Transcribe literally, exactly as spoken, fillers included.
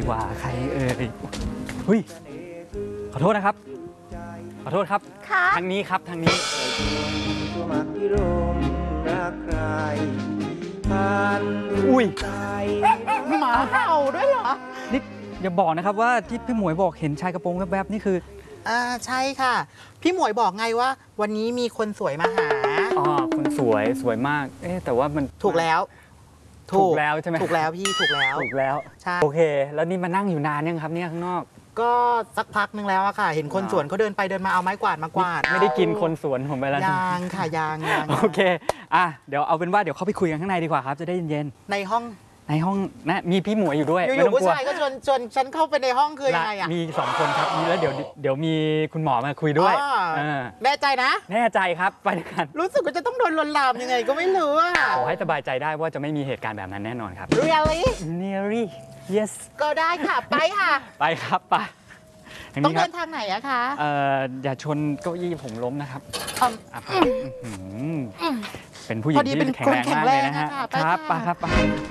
กว่าใครเอ่ยหุ้ยขอโทษนะครับขอโทษครับทางนี้ครับทางนี้อุ้ยหมาเห่าด้วยเหรอนี่อย่าบอกนะครับว่าที่พี่หมวยบอกเห็นชายกระโปรงแวบๆนี่คืออ่าใช่ค่ะพี่หมวยบอกไงว่าวันนี้มีคนสวยมาหาอ๋อคนสวยสวยมากเอ๊ะแต่ว่ามันถูกแล้วถูกแล้วใช่ไหมถูกแล้วพี่ถูกแล้วถูกแล้วใช่โอเคแล้วนี่มานั่งอยู่นานยังครับเนี่ยข้างนอกก็สักพักนึงแล้วอะค่ะเห็นคนสวนเขาเดินไปเดินมาเอาไม้กวาดมากวาดไม่ได้กินคนสวนผมไปแล้วยางค่ะยางยางโอเคอ่ะเดี๋ยวเอาเป็นว่าเดี๋ยวเข้าไปคุยกันข้างในดีกว่าครับจะได้เย็นๆในห้องในห้องนะมีพี่หมวยอยู่ด้วยอยู่ๆผู้ชายก็ชวนชวนฉันเข้าไปในห้องคือยังไงอะมีสองคนครับแล้วเดี๋ยวเดี๋ยวมีคุณหมอมาคุยด้วยแน่ใจนะแน่ใจครับไปด้วยกันรู้สึกว่าจะต้องโดนลวนลามยังไงก็ไม่รู้อะขอให้สบายใจได้ว่าจะไม่มีเหตุการณ์แบบนั้นแน่นอนครับ Really Really Yes ก็ได้ค่ะไปค่ะไปครับไปต้องเดินทางไหนอะคะเอ่ออย่าชนเก้าอี้ผมล้มนะครับเป็นผู้หญิงที่แข็งแรงมากเลยนะฮะครับไปครับไป